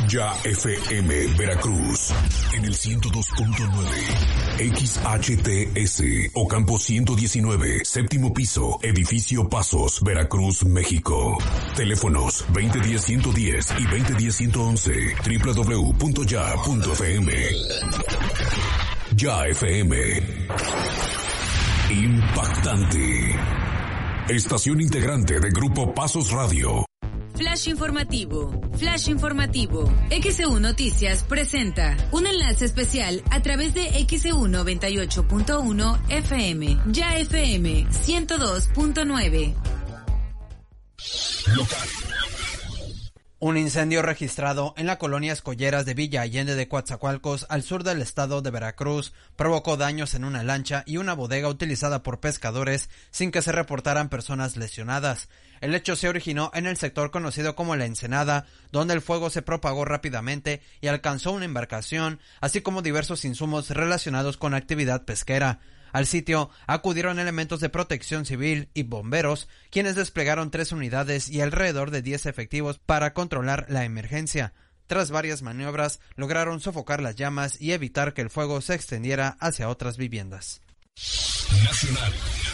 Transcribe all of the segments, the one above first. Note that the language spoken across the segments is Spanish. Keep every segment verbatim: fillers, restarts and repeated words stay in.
Ya F M Veracruz en el ciento dos punto nueve, X H T S Ocampo ciento diecinueve, séptimo piso, edificio Pasos, Veracruz, México. Teléfonos veinte diez ciento diez y veinte diez ciento once, doble u doble u doble u punto ya punto f m. Ya F M. Impactante. Estación integrante de Grupo Pasos Radio. Flash informativo, flash informativo. X E U Noticias presenta un enlace especial a través de X E U noventa y ocho punto uno F M, Ya F M ciento dos punto nueve. Local. Un incendio registrado en la colonia Escolleras de Villa Allende de Coatzacoalcos, al sur del estado de Veracruz, provocó daños en una lancha y una bodega utilizada por pescadores sin que se reportaran personas lesionadas. El hecho se originó en el sector conocido como La Ensenada, donde el fuego se propagó rápidamente y alcanzó una embarcación, así como diversos insumos relacionados con actividad pesquera. Al sitio acudieron elementos de protección civil y bomberos, quienes desplegaron tres unidades y alrededor de diez efectivos para controlar la emergencia. Tras varias maniobras, lograron sofocar las llamas y evitar que el fuego se extendiera hacia otras viviendas. Nacional.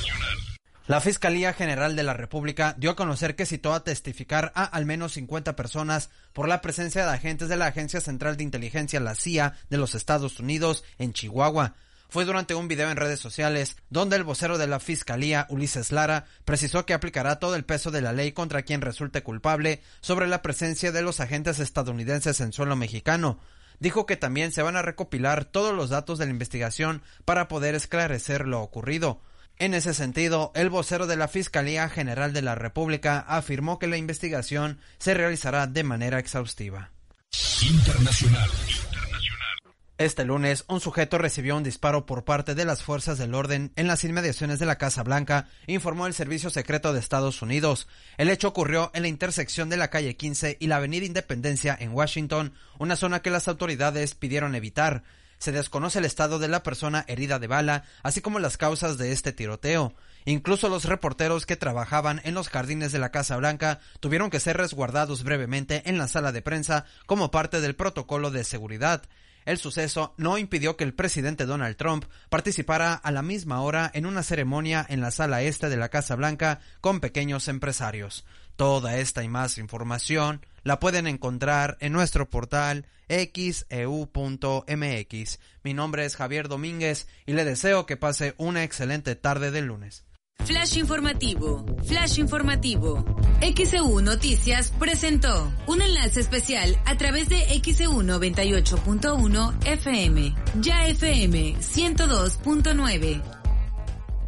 La Fiscalía General de la República dio a conocer que citó a testificar a al menos cincuenta personas por la presencia de agentes de la Agencia Central de Inteligencia, la C I A, de los Estados Unidos en Chihuahua. Fue durante un video en redes sociales donde el vocero de la Fiscalía, Ulises Lara, precisó que aplicará todo el peso de la ley contra quien resulte culpable sobre la presencia de los agentes estadounidenses en suelo mexicano. Dijo que también se van a recopilar todos los datos de la investigación para poder esclarecer lo ocurrido. En ese sentido, el vocero de la Fiscalía General de la República afirmó que la investigación se realizará de manera exhaustiva. Internacional. Este lunes, un sujeto recibió un disparo por parte de las fuerzas del orden en las inmediaciones de la Casa Blanca, informó el Servicio Secreto de Estados Unidos. El hecho ocurrió en la intersección de la calle quince y la avenida Independencia en Washington, una zona que las autoridades pidieron evitar. Se desconoce el estado de la persona herida de bala, así como las causas de este tiroteo. Incluso los reporteros que trabajaban en los jardines de la Casa Blanca tuvieron que ser resguardados brevemente en la sala de prensa como parte del protocolo de seguridad. El suceso no impidió que el presidente Donald Trump participara a la misma hora en una ceremonia en la sala este de la Casa Blanca con pequeños empresarios. Toda esta y más información la pueden encontrar en nuestro portal x e u punto m x. Mi nombre es Javier Domínguez y le deseo que pase una excelente tarde del lunes. Flash informativo, flash informativo. X E U Noticias presentó un enlace especial a través de X E U noventa y ocho punto uno F M, Ya F M ciento dos punto nueve.